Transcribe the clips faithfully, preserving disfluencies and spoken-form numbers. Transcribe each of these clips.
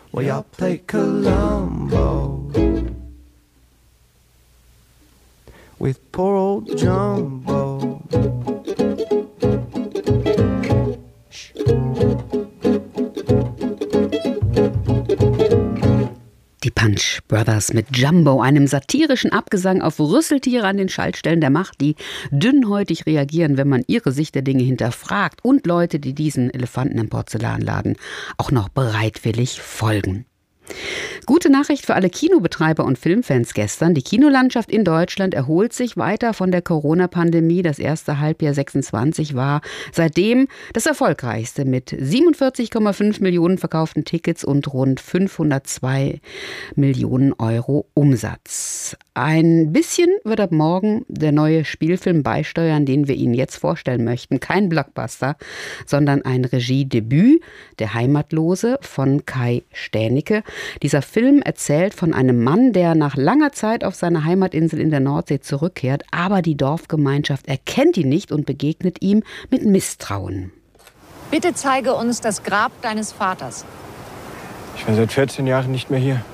Well, y'all play Columbo with poor old Jumbo. Shh. Die Punch Brothers mit Jumbo, einem satirischen Abgesang auf Rüsseltiere an den Schaltstellen der Macht, die dünnhäutig reagieren, wenn man ihre Sicht der Dinge hinterfragt, und Leute, die diesen Elefanten im Porzellanladen auch noch bereitwillig folgen. Gute Nachricht für alle Kinobetreiber und Filmfans gestern. Die Kinolandschaft in Deutschland erholt sich weiter von der Corona-Pandemie. Das erste Halbjahr sechsundzwanzig war seitdem das erfolgreichste mit siebenundvierzig Komma fünf Millionen verkauften Tickets und rund fünfhundertzwei Millionen Euro Umsatz. Ein bisschen wird ab morgen der neue Spielfilm beisteuern, den wir Ihnen jetzt vorstellen möchten. Kein Blockbuster, sondern ein Regiedebüt, Der Heimatlose von Kai Stänicke. Dieser Film erzählt von einem Mann, der nach langer Zeit auf seine Heimatinsel in der Nordsee zurückkehrt, aber die Dorfgemeinschaft erkennt ihn nicht und begegnet ihm mit Misstrauen. Bitte zeige uns das Grab deines Vaters. Ich war seit vierzehn Jahren nicht mehr hier.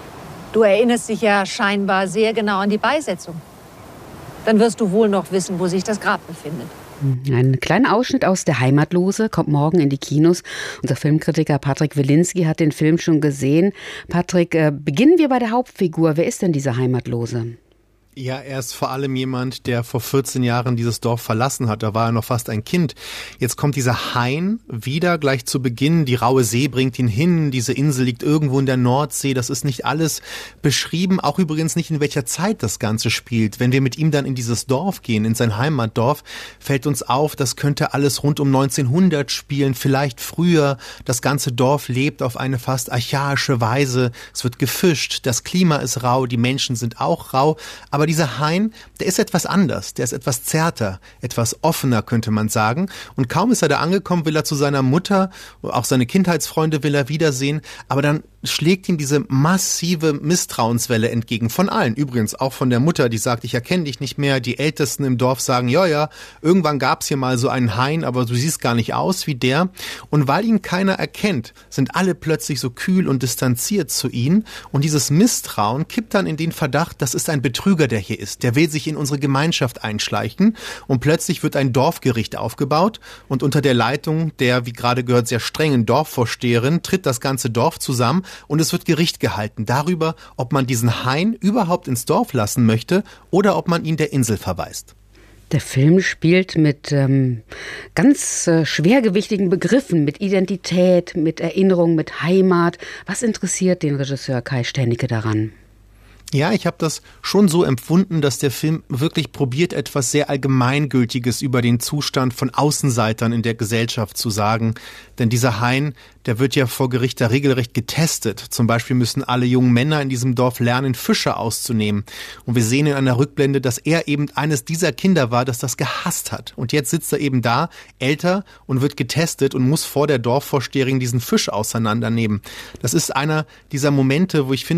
Du erinnerst dich ja scheinbar sehr genau an die Beisetzung. Dann wirst du wohl noch wissen, wo sich das Grab befindet. Ein kleiner Ausschnitt aus Der Heimatlose kommt morgen in die Kinos. Unser Filmkritiker Patrick Wilinski hat den Film schon gesehen. Patrick, äh, beginnen wir bei der Hauptfigur. Wer ist denn dieser Heimatlose? Ja, er ist vor allem jemand, der vor vierzehn Jahren dieses Dorf verlassen hat. Da war er noch fast ein Kind. Jetzt kommt dieser Hein wieder gleich zu Beginn. Die raue See bringt ihn hin. Diese Insel liegt irgendwo in der Nordsee. Das ist nicht alles beschrieben. Auch übrigens nicht, in welcher Zeit das Ganze spielt. Wenn wir mit ihm dann in dieses Dorf gehen, in sein Heimatdorf, fällt uns auf, das könnte alles rund um neunzehnhundert spielen, vielleicht früher. Das ganze Dorf lebt auf eine fast archaische Weise. Es wird gefischt. Das Klima ist rau. Die Menschen sind auch rau. Aber dieser Hein, der ist etwas anders, der ist etwas zärter, etwas offener, könnte man sagen. Und kaum ist er da angekommen, will er zu seiner Mutter, auch seine Kindheitsfreunde will er wiedersehen. Aber dann schlägt ihm diese massive Misstrauenswelle entgegen. Von allen, übrigens auch von der Mutter, die sagt, ich erkenne dich nicht mehr. Die Ältesten im Dorf sagen, ja, ja, irgendwann gab's hier mal so einen Hein, aber du siehst gar nicht aus wie der. Und weil ihn keiner erkennt, sind alle plötzlich so kühl und distanziert zu ihm. Und dieses Misstrauen kippt dann in den Verdacht, das ist ein Betrüger, der hier ist. Der will sich in unsere Gemeinschaft einschleichen. Und plötzlich wird ein Dorfgericht aufgebaut. Und unter der Leitung der, wie gerade gehört, sehr strengen Dorfvorsteherin tritt das ganze Dorf zusammen. Und es wird Gericht gehalten darüber, ob man diesen Hein überhaupt ins Dorf lassen möchte oder ob man ihn der Insel verweist. Der Film spielt mit ähm, ganz äh, schwergewichtigen Begriffen, mit Identität, mit Erinnerung, mit Heimat. Was interessiert den Regisseur Kai Stänicke daran? Ja, ich habe das schon so empfunden, dass der Film wirklich probiert, etwas sehr Allgemeingültiges über den Zustand von Außenseitern in der Gesellschaft zu sagen. Denn dieser Hein, der wird ja vor Gericht da regelrecht getestet. Zum Beispiel müssen alle jungen Männer in diesem Dorf lernen, Fische auszunehmen. Und wir sehen in einer Rückblende, dass er eben eines dieser Kinder war, das das gehasst hat. Und jetzt sitzt er eben da, älter, und wird getestet und muss vor der Dorfvorsteherin diesen Fisch auseinandernehmen. Das ist einer dieser Momente, wo ich finde,